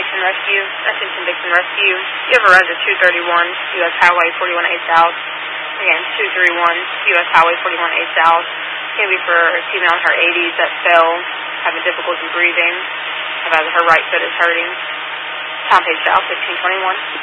Dixon Rescue. Attention Dixon Rescue. You have arrived at 231 U.S. Highway 41A South. Again, 231 U.S. Highway 41A South. It's going to be for a female in her 80s that fell, having difficulty breathing. Her right foot is hurting. Tom Page South, 1521.